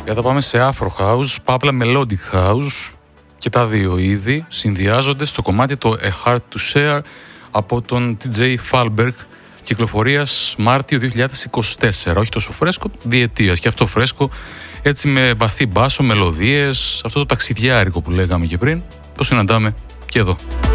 Θα πάμε σε Afro House, παύλα Melodic House, και τα δύο είδη συνδυάζονται στο κομμάτι το A Heart to Share από τον TJ Falberg, κυκλοφορίας Μάρτιο 2024. Όχι τόσο φρέσκο, διετίας, και αυτό φρέσκο, έτσι με βαθύ μπάσο, μελωδίες, αυτό το ταξιδιάρικο που λέγαμε και πριν, το συναντάμε και εδώ.